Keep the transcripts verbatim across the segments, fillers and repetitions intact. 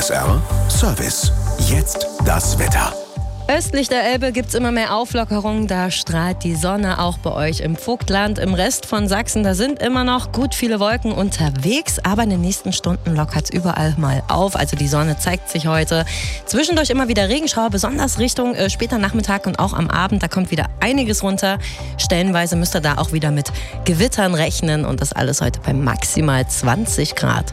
S R Service. Jetzt das Wetter. Östlich der Elbe gibt es immer mehr Auflockerungen, da strahlt die Sonne auch bei euch im Vogtland. Im Rest von Sachsen, da sind immer noch gut viele Wolken unterwegs, aber in den nächsten Stunden lockert es überall mal auf. Also die Sonne zeigt sich heute. Zwischendurch immer wieder Regenschauer, besonders Richtung äh, später Nachmittag und auch am Abend. Da kommt wieder einiges runter. Stellenweise müsst ihr da auch wieder mit Gewittern rechnen und das alles heute bei maximal zwanzig Grad.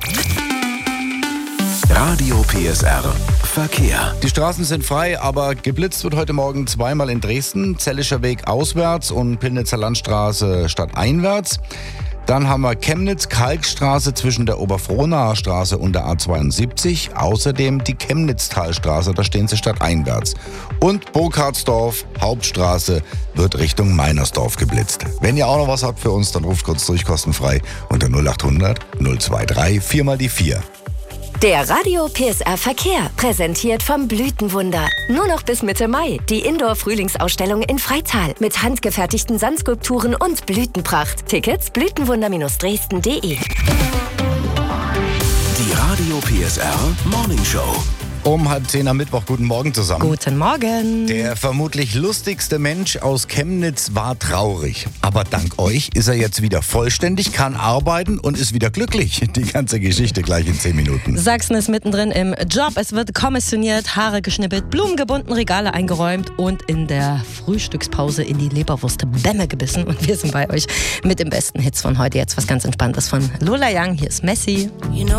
Radio P S R Verkehr. Die Straßen sind frei, aber geblitzt wird heute Morgen zweimal in Dresden. Zellischer Weg auswärts und Pillnitzer Landstraße stadteinwärts. Dann haben wir Chemnitz-Kalkstraße zwischen der Oberfrohnaer Straße und der A zweiundsiebzig. Außerdem die Chemnitztalstraße, da stehen sie stadteinwärts. Und Burkhardsdorf, Hauptstraße, wird Richtung Meinersdorf geblitzt. Wenn ihr auch noch was habt für uns, dann ruft kurz durch, kostenfrei unter null acht hundert null zwei drei vier mal die vier. Der Radio P S R Verkehr, präsentiert vom Blütenwunder. Nur noch bis Mitte Mai die Indoor-Frühlingsausstellung in Freital mit handgefertigten Sandskulpturen und Blütenpracht. Tickets blütenwunder Dresden punkt de. Die Radio P S R Morning Show. Um halb zehn am Mittwoch. Guten Morgen zusammen. Guten Morgen. Der vermutlich lustigste Mensch aus Chemnitz war traurig. Aber dank euch ist er jetzt wieder vollständig, kann arbeiten und ist wieder glücklich. Die ganze Geschichte gleich in zehn Minuten. Sachsen ist mittendrin im Job. Es wird kommissioniert, Haare geschnippelt, Blumen gebunden, Regale eingeräumt und in der Frühstückspause in die Leberwurst Bämme gebissen. Und wir sind bei euch mit den besten Hits von heute. Jetzt was ganz Entspanntes von Lola Young. Hier ist Messi. You know